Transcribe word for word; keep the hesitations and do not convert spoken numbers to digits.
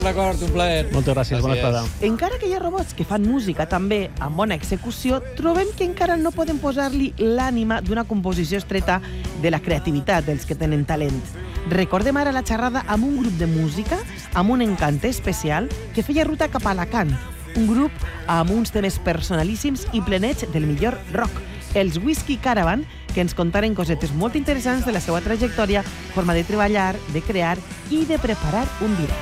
D'acord, un plaer. Moltes gràcies, bona estada. Encara que hi ha robots que fan música també amb bona execució, trobem que encara no poden posar-li l'ànima d'una composició estreta de la creativitat dels que tenen talent. Recordem ara la xerrada amb un grup de música amb un encant especial que feia ruta cap a Alacant, un grup amb uns temes personalíssims i plenets del millor rock, els Whisky Caravan, que ens contaren cosetes molt interessants de la seva trajectòria, forma de treballar, de crear i de preparar un directe.